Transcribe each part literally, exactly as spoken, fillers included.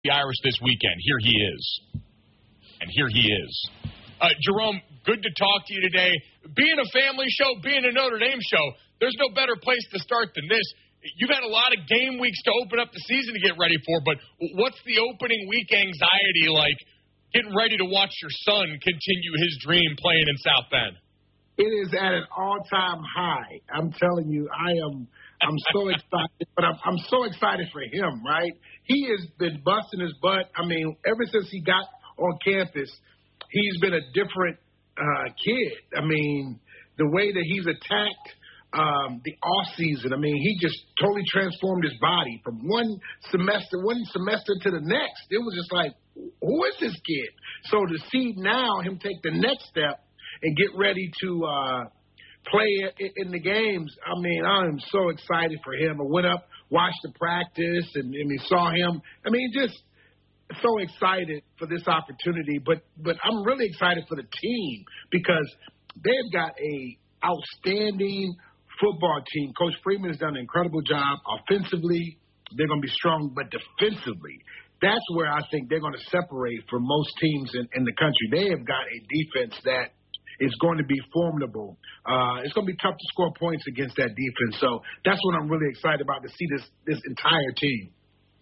the Irish this weekend. Here he is. And here he is. Uh, Jerome, good to talk to you today. Being a family show, being a Notre Dame show, there's no better place to start than this. You've had a lot of game weeks to open up the season to get ready for, but what's the opening week anxiety like, getting ready to watch your son continue his dream playing in South Bend? It is at an all-time high. I'm telling you, I am I'm so excited, but I'm, I'm so excited for him, right? He has been busting his butt. I mean, ever since he got on campus, he's been a different uh, kid. I mean, the way that he's attacked um, the off season, I mean, he just totally transformed his body from one semester, one semester to the next. It was just like, who is this kid? So to see now him take the next step and get ready to uh, play in the games, I mean, I'm so excited for him. I went up, watched the practice, and, and we saw him. I mean, just so excited for this opportunity. But but I'm really excited for the team because they've got a outstanding football team. Coach Freeman has done an incredible job. Offensively, they're going to be strong, but defensively, that's where I think they're going to separate from most teams in, in the country. They have got a defense that is going to be formidable. Uh, it's going to be tough to score points against that defense. So that's what I'm really excited about, to see this this entire team.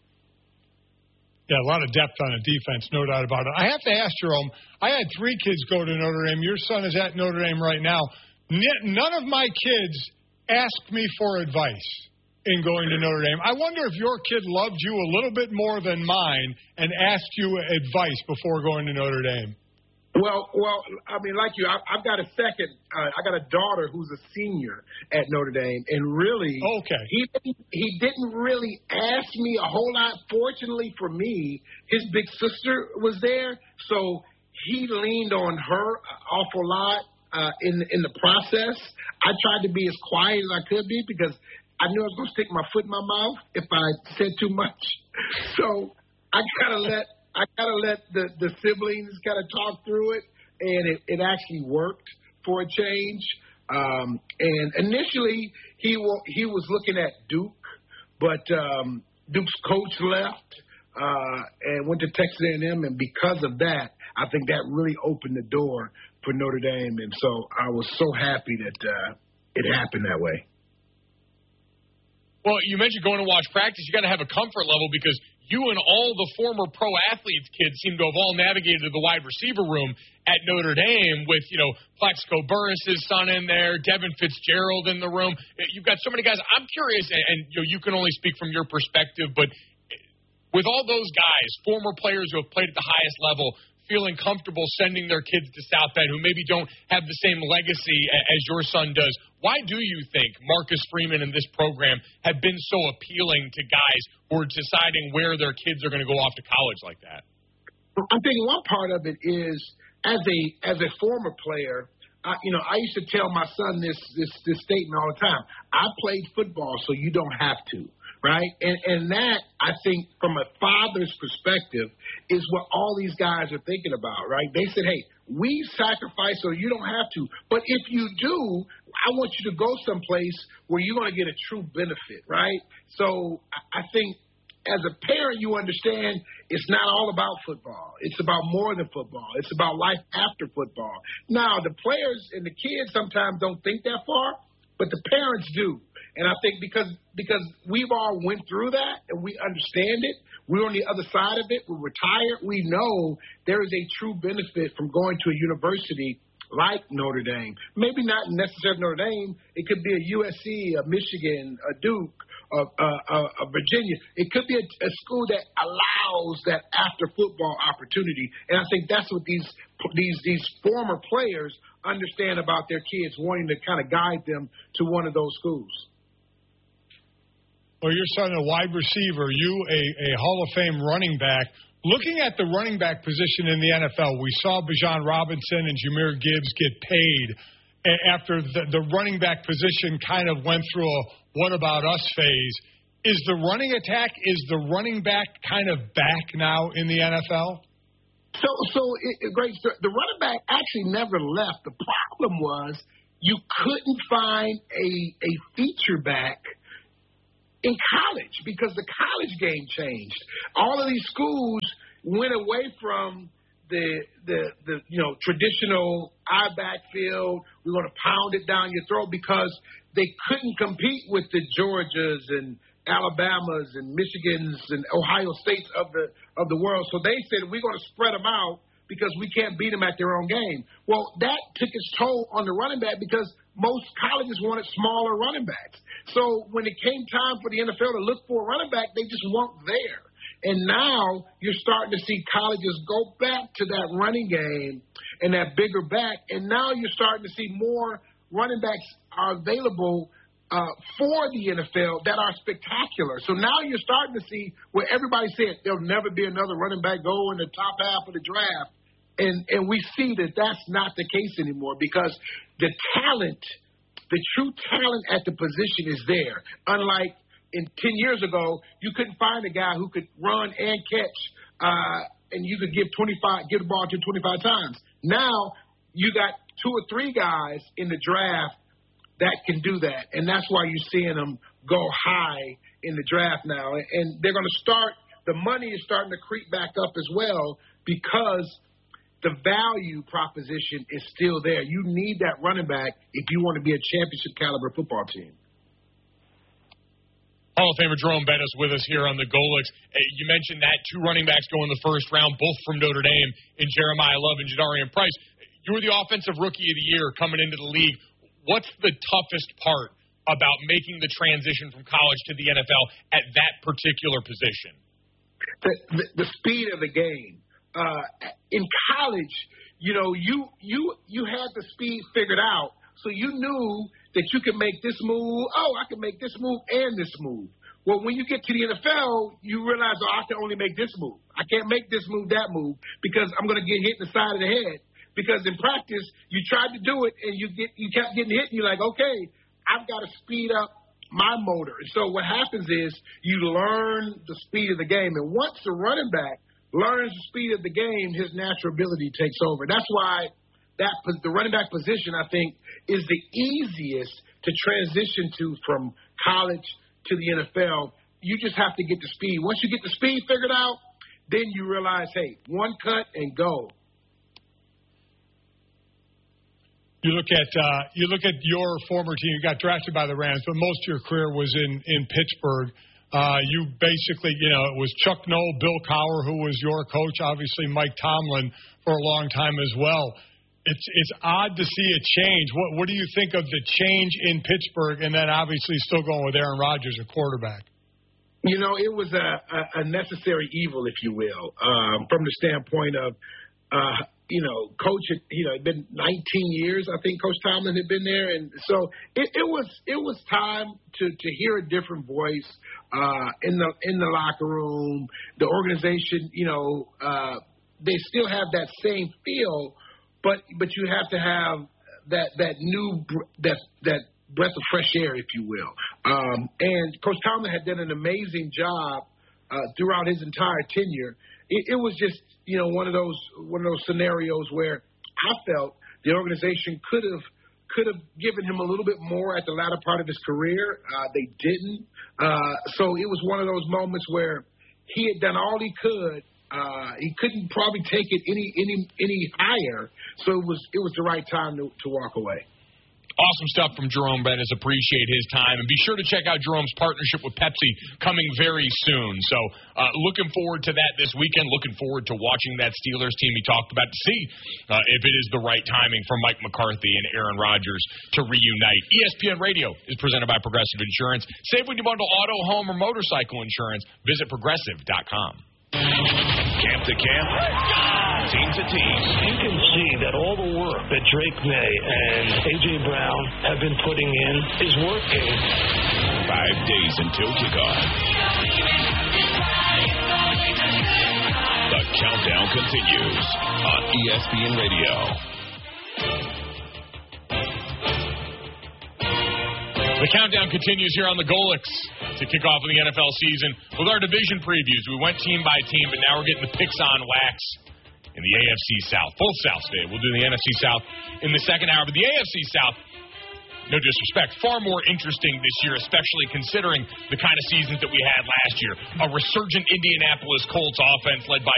Yeah, a lot of depth on the defense, no doubt about it. I have to ask, Jerome, I had three kids go to Notre Dame. Your son is at Notre Dame right now. None of my kids asked me for advice in going to Notre Dame. I wonder if your kid loved you a little bit more than mine and asked you advice before going to Notre Dame. Well, well, I mean, like you, I, I've got a second. Uh, I got a daughter who's a senior at Notre Dame, and really, okay, he he didn't really ask me a whole lot. Fortunately for me, his big sister was there, so he leaned on her an awful lot uh, in in the process. I tried to be as quiet as I could be because I knew I was going to stick my foot in my mouth if I said too much. So I gotta let. I gotta let the, the siblings kind of talk through it, and it, it actually worked for a change. Um, and initially, he wa- he was looking at Duke, but um, Duke's coach left uh, and went to Texas A and M, and because of that, I think that really opened the door for Notre Dame. And so I was so happy that uh, it happened that way. Well, you mentioned going to watch practice. You got to have a comfort level because you and all the former pro athletes kids seem to have all navigated to the wide receiver room at Notre Dame with, you know, Plaxico Burress' son in there, Devin Fitzgerald in the room. You've got so many guys. I'm curious, and, and you know, you can only speak from your perspective, but with all those guys, former players who have played at the highest level, feeling comfortable sending their kids to South Bend who maybe don't have the same legacy as your son does, why do you think Marcus Freeman and this program have been so appealing to guys who are deciding where their kids are going to go off to college like that? I think one part of it is, as a as a former player, I, you know, I used to tell my son this, this this statement all the time. I played football, so you don't have to, right? And and that, I think, from a father's perspective, is what all these guys are thinking about, right? They said, hey, we sacrifice so you don't have to. But if you do, I want you to go someplace where you're going to get a true benefit, right? So I think as a parent, you understand it's not all about football. It's about more than football. It's about life after football. Now, the players and the kids sometimes don't think that far, but the parents do. And I think because because we've all went through that and we understand it, we're on the other side of it, we're retired, we know there is a true benefit from going to a university like Notre Dame. Maybe not necessarily Notre Dame. It could be a U S C, a Michigan, a Duke, a, a, a, a Virginia. It could be a, a school that allows that after-football opportunity. And I think that's what these these these former players understand about their kids, wanting to kind of guide them to one of those schools. Well, your son, a wide receiver, you a, a Hall of Fame running back. Looking at the running back position in the N F L, we saw Bijan Robinson and Jahmyr Gibbs get paid after the, the running back position kind of went through a what about us phase. Is the running attack, is the running back kind of back now in the N F L? So, so it, great. The running back actually never left. The problem was you couldn't find a a feature back in college because the college game changed. All of these schools went away from the the the you know traditional eye backfield. We're going to pound it down your throat because they couldn't compete with the Georgias and Alabamas and Michigans and Ohio States of the of the world. So they said we're going to spread them out because we can't beat them at their own game. Well, that took its toll on the running back because most colleges wanted smaller running backs. So when it came time for the N F L to look for a running back, they just weren't there. And now you're starting to see colleges go back to that running game and that bigger back. And now you're starting to see more running backs are available uh, for the N F L that are spectacular. So now you're starting to see where everybody said there'll never be another running back go in the top half of the draft. And and we see that that's not the case anymore because the talent, the true talent at the position is there. Unlike in ten years ago, you couldn't find a guy who could run and catch, uh, and you could give twenty-five, give the ball to twenty-five times. Now you got two or three guys in the draft that can do that, and that's why you're seeing them go high in the draft now. And they're going to start. The money is starting to creep back up as well because the value proposition is still there. You need that running back if you want to be a championship caliber football team. Hall of Famer Jerome Bettis with us here on the Golics. You mentioned that two running backs go in the first round, both from Notre Dame, in Jeremiah Love and Jadarian Price. You were the offensive rookie of the year coming into the league. What's the toughest part about making the transition from college to the N F L at that particular position? The, the, the speed of the game. Uh, in college, you know, you you you had the speed figured out, so you knew that you could make this move. Oh, I can make this move and this move. Well, when you get to the N F L, you realize, oh, I can only make this move. I can't make this move, that move, because I'm going to get hit in the side of the head. Because in practice, you tried to do it and you get you kept getting hit, and you're like, okay, I've got to speed up my motor. And so what happens is you learn the speed of the game, and once the running back learns the speed of the game, his natural ability takes over. That's why that the running back position, I think, is the easiest to transition to from college to the N F L. You just have to get the speed. Once you get the speed figured out, then you realize, hey, one cut and go. You look at uh, you look at your former team. You got drafted by the Rams, but most of your career was in in Pittsburgh. Uh, you basically, you know, it was Chuck Noll, Bill Cowher, who was your coach, obviously Mike Tomlin for a long time as well. It's it's odd to see a change. What what do you think of the change in Pittsburgh, and then obviously still going with Aaron Rodgers, a quarterback? You know, it was a, a, a necessary evil, if you will, um, from the standpoint of, uh, you know, coach had, you know, it'd been nineteen years, I think Coach Tomlin had been there. And so it, it was it was time to, to hear a different voice uh, in the in the locker room. The organization, you know, uh, they still have that same feel, but but you have to have that that new that that breath of fresh air, if you will. Um, and Coach Tomlin had done an amazing job uh, throughout his entire tenure. It, it was just, you know, one of those one of those scenarios where I felt the organization could have could have given him a little bit more at the latter part of his career. Uh, they didn't. Uh, so it was one of those moments where he had done all he could. Uh, he couldn't probably take it any any any higher. So it was it was the right time to, to walk away. Awesome stuff from Jerome Bettis. Appreciate his time. And be sure to check out Jerome's partnership with Pepsi coming very soon. So uh, looking forward to that this weekend. Looking forward to watching that Steelers team he talked about to see uh, if it is the right timing for Mike McCarthy and Aaron Rodgers to reunite. E S P N Radio is presented by Progressive Insurance. Save when you bundle auto, home, or motorcycle insurance. Visit Progressive dot com. Camp to camp, team to team. You can see that all the work that Drake May and A J. Brown have been putting in is working. Five days until kickoff. The countdown continues on E S P N Radio. The countdown continues here on the Golics to kick off of the N F L season with our division previews. We went team by team, but now we're getting the picks on wax in the A F C South. Both Souths today. We'll do the N F C South in the second hour. But the A F C South, no disrespect, far more interesting this year, especially considering the kind of seasons that we had last year. A resurgent Indianapolis Colts offense led by